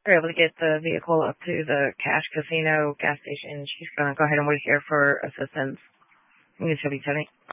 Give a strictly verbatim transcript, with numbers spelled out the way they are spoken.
We're able to get the vehicle up to the Cash Casino gas station. She's going to go ahead and wait here for assistance. You she'll be